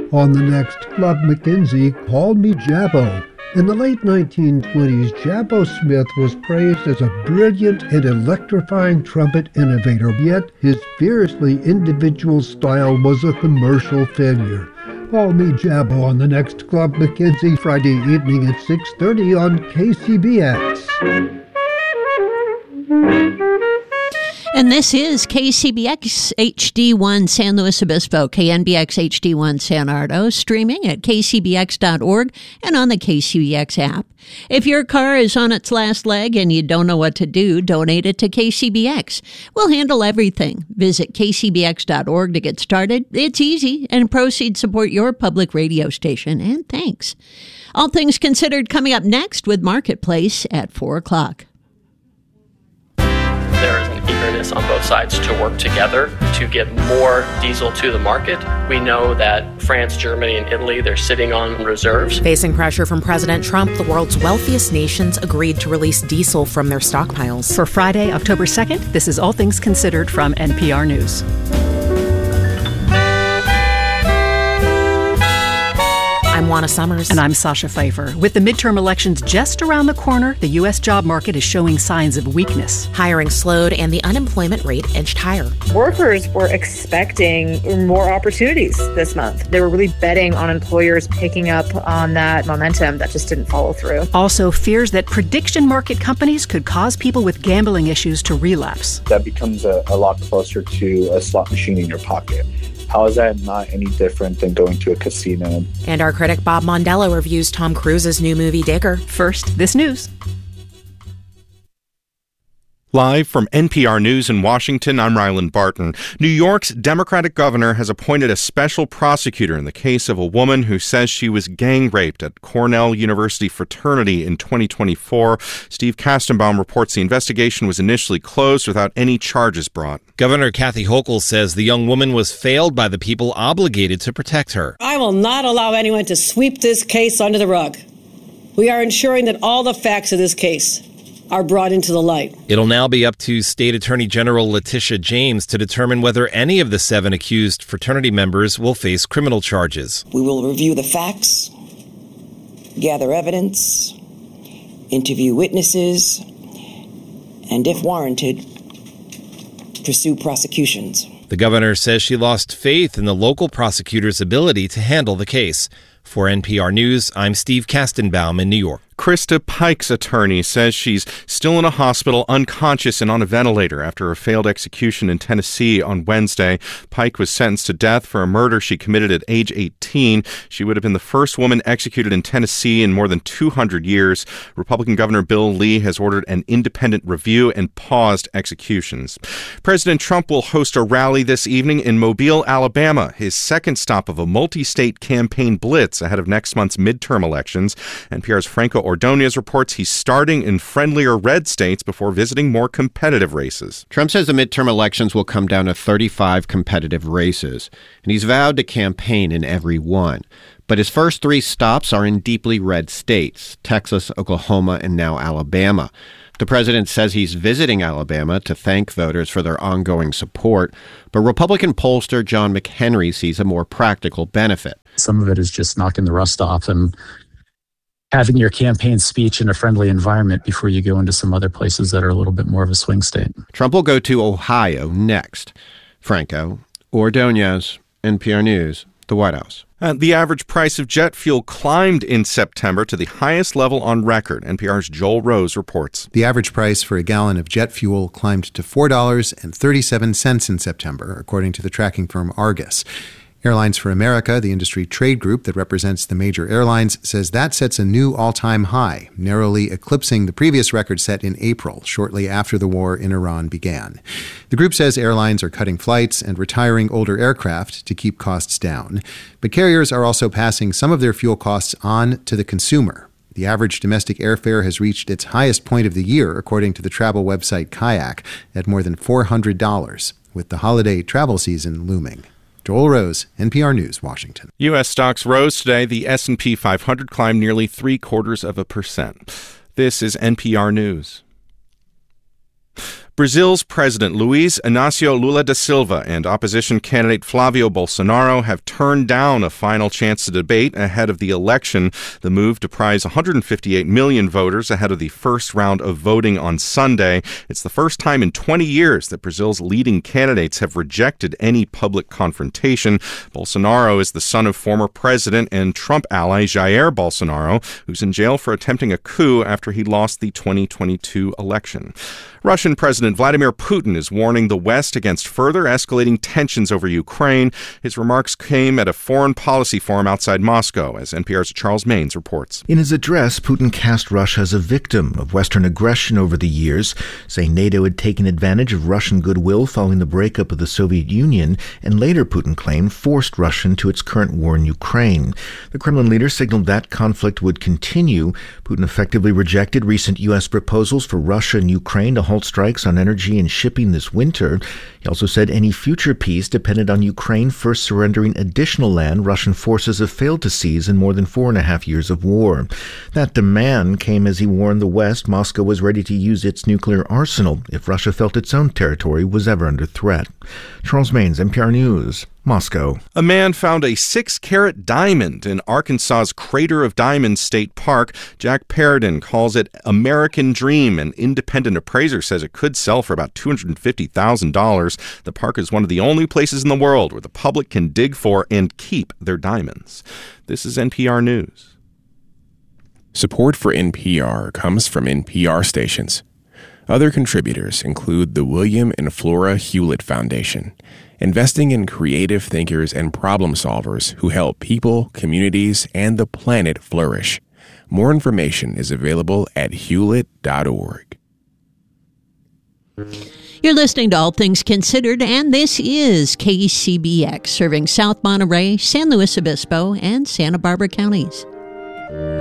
On the next Club McKenzie, Call Me Jabbo. In the late 1920s, Jabbo Smith was praised as a brilliant and electrifying trumpet innovator, yet his fiercely individual style was a commercial failure. Call Me Jabbo on the next Club McKenzie, Friday evening at 6:30 on KCBX. And this is KCBX HD1 San Luis Obispo, KNBX HD1 San Ardo, streaming at kcbx.org and on the KCBX app. If your car is on its last leg and you don't know what to do, donate it to KCBX. We'll handle everything. Visit kcbx.org to get started. It's easy, and proceeds support your public radio station. And thanks. All Things Considered coming up next with Marketplace at 4 o'clock. There is an eagerness on both sides to work together to get more diesel to the market. We know that France, Germany, and Italy, they're sitting on reserves. Facing pressure from President Trump, the world's wealthiest nations agreed to release diesel from their stockpiles. For Friday, October 2nd, this is All Things Considered from NPR News. I'm Juana Summers. And I'm Sasha Pfeiffer. With the midterm elections just around the corner, the U.S. job market is showing signs of weakness. Hiring slowed and the unemployment rate edged higher. Workers were expecting more opportunities this month. They were really betting on employers picking up on that momentum that just didn't follow through. Also, fears that prediction market companies could cause people with gambling issues to relapse. That becomes a lot closer to a slot machine in your pocket. How is that not any different than going to a casino? And our critic Bob Mondello reviews Tom Cruise's new movie, Digger. First, this news. Live from NPR News in Washington, I'm Ryland Barton. New York's Democratic governor has appointed a special prosecutor in the case of a woman who says she was gang raped at Cornell University fraternity in 2024. Steve Kastenbaum reports the investigation was initially closed without any charges brought. Governor Kathy Hochul says the young woman was failed by the people obligated to protect her. I will not allow anyone to sweep this case under the rug. We are ensuring that all the facts of this case are brought into the light. It'll now be up to State Attorney General Letitia James to determine whether any of the 7 accused fraternity members will face criminal charges. We will review the facts, gather evidence, interview witnesses, and if warranted, pursue prosecutions. The governor says she lost faith in the local prosecutor's ability to handle the case. For NPR News, I'm Steve Kastenbaum in New York. Krista Pike's attorney says she's still in a hospital, unconscious and on a ventilator after a failed execution in Tennessee on Wednesday. Pike was sentenced to death for a murder she committed at age 18. She would have been the first woman executed in Tennessee in more than 200 years. Republican Governor Bill Lee has ordered an independent review and paused executions. President Trump will host a rally this evening in Mobile, Alabama, his second stop of a multi-state campaign blitz ahead of next month's midterm elections. NPR's Franco Ordonez reports he's starting in friendlier red states before visiting more competitive races. Trump says the midterm elections will come down to 35 competitive races, and he's vowed to campaign in every one. But his first 3 stops are in deeply red states: Texas, Oklahoma, and now Alabama. The president says he's visiting Alabama to thank voters for their ongoing support, but Republican pollster John McHenry sees a more practical benefit. Some of it is just knocking the rust off and having your campaign speech in a friendly environment before you go into some other places that are a little bit more of a swing state. Trump will go to Ohio next. Franco Ordonez, NPR News, the White House. The average price of jet fuel climbed in September to the highest level on record. NPR's Joel Rose reports. The average price for a gallon of jet fuel climbed to $4.37 in September, according to the tracking firm Argus. Airlines for America, the industry trade group that represents the major airlines, says that sets a new all-time high, narrowly eclipsing the previous record set in April, shortly after the war in Iran began. The group says airlines are cutting flights and retiring older aircraft to keep costs down. But carriers are also passing some of their fuel costs on to the consumer. The average domestic airfare has reached its highest point of the year, according to the travel website Kayak, at more than $400, with the holiday travel season looming. Joel Rose, NPR News, Washington. U.S. stocks rose today. The S&P 500 climbed nearly 0.75%. This is NPR News. Brazil's President Luiz Inácio Lula da Silva and opposition candidate Flávio Bolsonaro have turned down a final chance to debate ahead of the election. The move to prize 158 million voters ahead of the first round of voting on Sunday. It's the first time in 20 years that Brazil's leading candidates have rejected any public confrontation. Bolsonaro is the son of former president and Trump ally Jair Bolsonaro, who's in jail for attempting a coup after he lost the 2022 election. Russian President Vladimir Putin is warning the West against further escalating tensions over Ukraine. His remarks came at a foreign policy forum outside Moscow, as NPR's Charles Maynes reports. In his address, Putin cast Russia as a victim of Western aggression over the years, saying NATO had taken advantage of Russian goodwill following the breakup of the Soviet Union, and later, Putin claimed, forced Russia into its current war in Ukraine. The Kremlin leader signaled that conflict would continue. Putin effectively rejected recent U.S. proposals for Russia and Ukraine to halt strikes on energy and shipping this winter. He also said any future peace depended on Ukraine first surrendering additional land Russian forces have failed to seize in more than 4.5 years of war. That demand came as he warned the West Moscow was ready to use its nuclear arsenal if Russia felt its own territory was ever under threat. Charles Maynes, NPR News, Moscow. A man found a 6-carat diamond in Arkansas's Crater of Diamonds State Park. Jack Paradin calls it American Dream. An independent appraiser says it could sell for about $250,000. The park is one of the only places in the world where the public can dig for and keep their diamonds. This is NPR News. Support for NPR comes from NPR stations. Other contributors include the William and Flora Hewlett Foundation, investing in creative thinkers and problem solvers who help people, communities, and the planet flourish. More information is available at hewlett.org. You're listening to All Things Considered, and this is KCBX, serving South Monterey, San Luis Obispo, and Santa Barbara counties.